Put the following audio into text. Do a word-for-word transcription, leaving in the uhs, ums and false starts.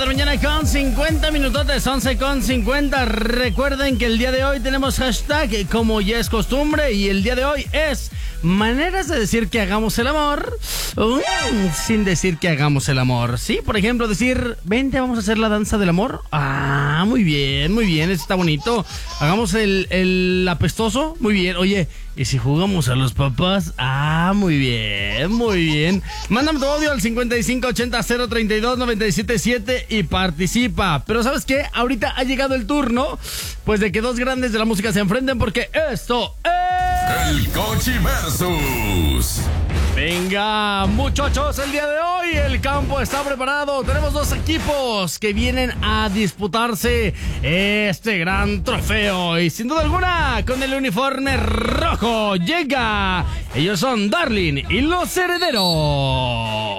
mañana con cincuenta minutotes, once con cincuenta. Recuerden que el día de hoy tenemos hashtag como ya es costumbre y el día de hoy es maneras de decir que hagamos el amor uh, sin decir que hagamos el amor. Sí, por ejemplo, decir, vente, vamos a hacer la danza del amor. Ah, muy bien, muy bien, eso está bonito. Hagamos el, el apestoso, muy bien. Oye, ¿y si jugamos a los papás? Ah, muy bien, muy bien. Mándame tu audio al cincuenta y cinco ochenta cero treinta y dos noventa y siete siete y participa. Pero ¿sabes qué? Ahorita ha llegado el turno, pues, de que dos grandes de la música se enfrenten, porque esto es... El Cochi Versus. Venga, muchachos, el día de hoy el campo está preparado. Tenemos dos equipos que vienen a disputarse este gran trofeo. Y sin duda alguna, con el uniforme rojo llega. Ellos son Darling y los Herederos.